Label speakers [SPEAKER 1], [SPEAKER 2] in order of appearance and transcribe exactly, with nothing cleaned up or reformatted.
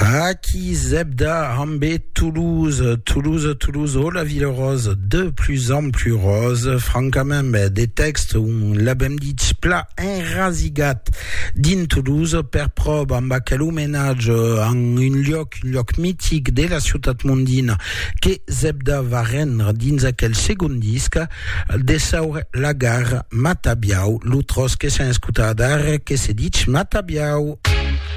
[SPEAKER 1] Aki Zebda Ambe Toulouse, Toulouse, Toulouse, oh la ville rose, de plus en plus rose. Francament, ben, des textes où l'abem dit plat inrasigat din Toulouse, per probe en bacalou ménage en une lioc, une lioc mythique de la ciutat mondina que Zebda va rendre dins aquel segon disc de saur lagar matabiau, l'utros que s'en escutadar que se dit matabiau.